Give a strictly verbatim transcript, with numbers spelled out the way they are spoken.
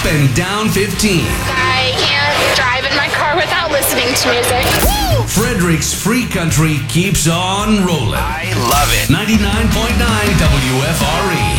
and down fifteen. I can't drive in my car without listening to music. Woo! Frederick's Free Country keeps on rolling. I love it. ninety-nine point nine W F R E.